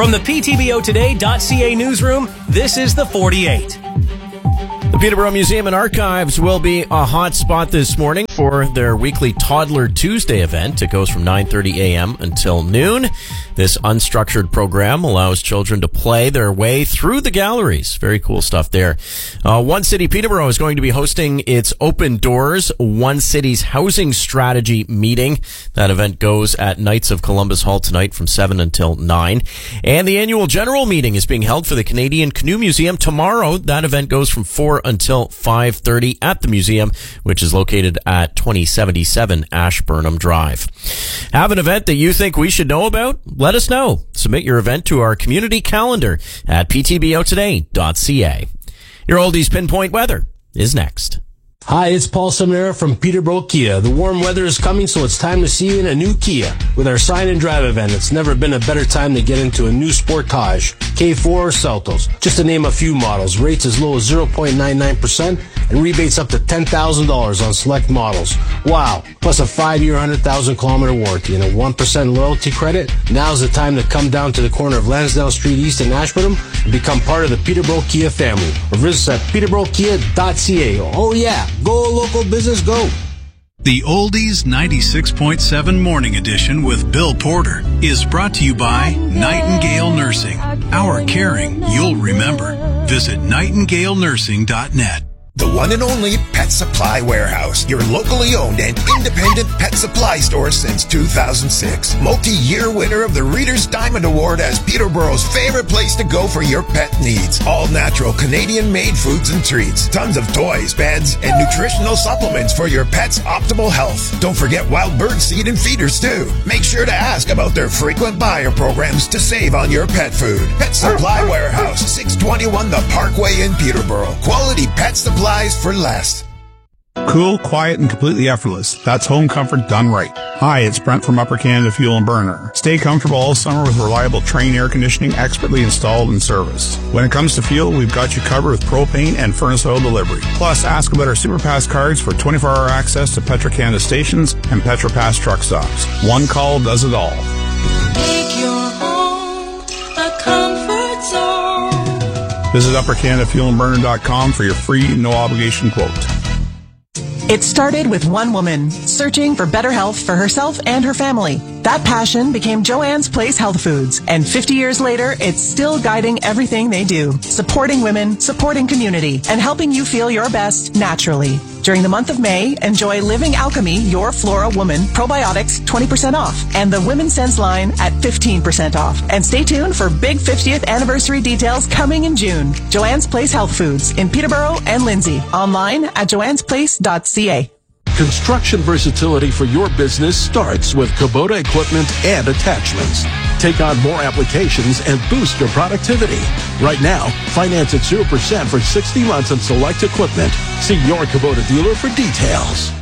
From the PTBOtoday.ca newsroom, this is the 48. The Peterborough Museum and Archives will be a hot spot this morning for their weekly Toddler Tuesday event. It goes from 9:30 a.m. until noon. This unstructured program allows children to play their way through the galleries. Very cool stuff there. One City Peterborough is going to be hosting its Open Doors One City's Housing Strategy meeting. That event goes at Knights of Columbus Hall tonight from 7 until 9. And the annual general meeting is being held for the Canadian Canoe Museum tomorrow. That event goes from 4 until 5:30 at the museum, which is located at 2077 Ashburnham Drive. Have an event that you think we should know about? Let us know. Submit your event to our community calendar at ptbotoday.ca. Your Oldies Pinpoint Weather is next. Hi, it's Paul Seminara from Peterborough Kia. The warm weather is coming, so it's time to see you in a new Kia. With our Sign and Drive event, it's never been a better time to get into a new Sportage, K4 or Seltos. Just to name a few models, rates as low as 0.99% and rebates up to $10,000 on select models. Wow! Plus a 5-year, 100,000-kilometer warranty and a 1% loyalty credit. Now's the time to come down to the corner of Lansdowne Street East in Ashburnham and become part of the Peterborough Kia family. Or visit us at peterboroughkia.ca. Oh yeah! Go local business, go! The Oldies 96.7 Morning Edition with Bill Porter is brought to you by Nightingale Nursing. Our caring you'll remember. Visit nightingalenursing.net. The one and only Pet Supply Warehouse, your locally owned and independent pet supply store since 2006. Multi-year winner of the Reader's Diamond Award as Peterborough's favorite place to go for your pet needs. All natural Canadian-made foods and treats. Tons of toys, beds, and nutritional supplements for your pet's optimal health. Don't forget wild bird seed and feeders too. Make sure to ask about their frequent buyer programs to save on your pet food. Pet Supply Warehouse, 621 The Parkway in Peterborough. Quality pet supplies for less. Cool, quiet, and completely effortless. That's home comfort done right. Hi, it's Brent from Upper Canada Fuel and Burner. Stay comfortable all summer with reliable Trane air conditioning expertly installed and serviced. When it comes to fuel, we've got you covered with propane and furnace oil delivery. Plus, ask about our SuperPass cards for 24-hour access to Petro-Canada stations and PetroPass truck stops. One call does it all. Make your home a comfort zone. Visit UpperCanadaFuelandBurner.com for your free, no-obligation quote. It started with one woman searching for better health for herself and her family. That passion became Joanne's Place Health Foods, and 50 years later, it's still guiding everything they do, supporting women, supporting community, and helping you feel your best naturally. During the month of May, enjoy Living Alchemy, Your Flora Woman Probiotics 20% off, and the Women's Sense line at 15% off. And stay tuned for big 50th anniversary details coming in June. Joanne's Place Health Foods in Peterborough and Lindsay. Online at joannesplace.ca. Construction versatility for your business starts with Kubota equipment and attachments. Take on more applications and boost your productivity. Right now, finance at 0% for 60 months on select equipment. See your Kubota dealer for details.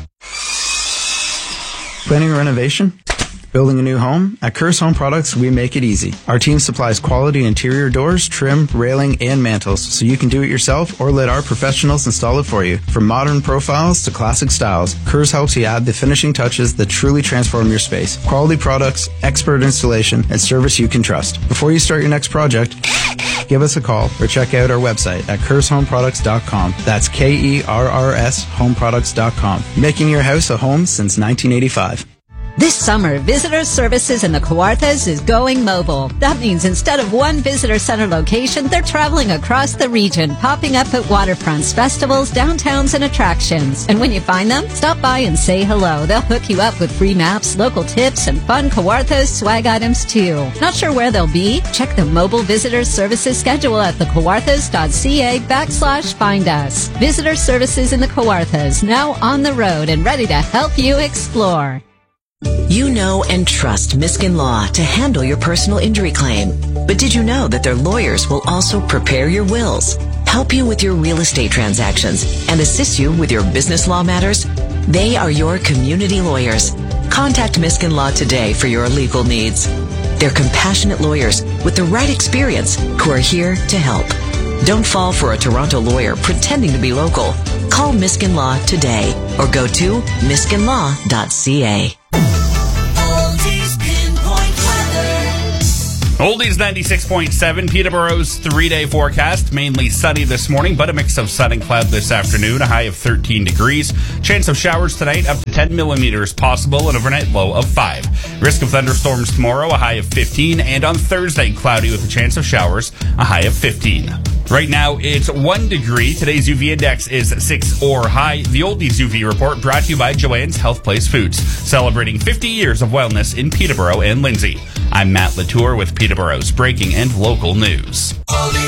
Planning a renovation? Building a new home? At Curse Home Products, we make it easy. Our team supplies quality interior doors, trim, railing, and mantles, so you can do it yourself or let our professionals install it for you. From modern profiles to classic styles, Curse helps you add the finishing touches that truly transform your space. Quality products, expert installation, and service you can trust. Before you start your next project, give us a call or check out our website at cursehomeproducts.com. That's KERRS homeproducts.com. Making your house a home since 1985. This summer, Visitor Services in the Kawarthas is going mobile. That means instead of one visitor center location, they're traveling across the region, popping up at waterfronts, festivals, downtowns, and attractions. And when you find them, stop by and say hello. They'll hook you up with free maps, local tips, and fun Kawarthas swag items too. Not sure where they'll be? Check the mobile Visitor Services schedule at thekawarthas.ca/find us. Visitor Services in the Kawarthas, now on the road and ready to help you explore. You know and trust Miskin Law to handle your personal injury claim. But did you know that their lawyers will also prepare your wills, help you with your real estate transactions, and assist you with your business law matters? They are your community lawyers. Contact Miskin Law today for your legal needs. They're compassionate lawyers with the right experience who are here to help. Don't fall for a Toronto lawyer pretending to be local. Call Miskin Law today or go to miskinlaw.ca. Oldies Pinpoint Weather. Oldies 96.7, Peterborough's 3-day forecast. Mainly sunny this morning, but a mix of sun and cloud this afternoon. A high of 13 degrees. Chance of showers tonight up to 10 millimeters possible. An overnight low of 5. Risk of thunderstorms tomorrow, a high of 15. And on Thursday, cloudy with a chance of showers, a high of 15. Right now, it's 1 degree. Today's UV index is 6 or high. The Oldies UV report brought to you by Joanne's Health Place Foods, celebrating 50 years of wellness in Peterborough and Lindsay. I'm Matt Latour with Peterborough's breaking and local news.